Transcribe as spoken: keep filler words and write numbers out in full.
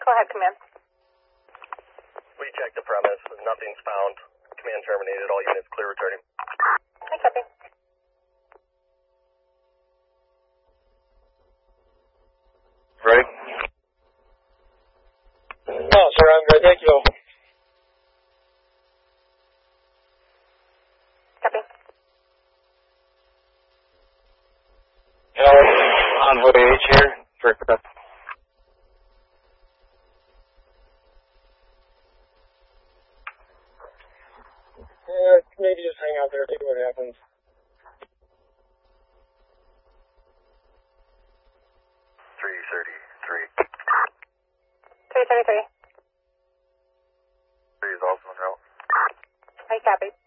Go ahead, command. We checked the premise. Nothing's found. Command terminated. All units clear returning. I copy. Ready? Oh, sir, I'm good. Thank you. Copy. Hello, Envoy H here. For pickup. Yeah, maybe just hang out there, see what happens. three thirty-three. three thirty-three. Three is also on route. I copy.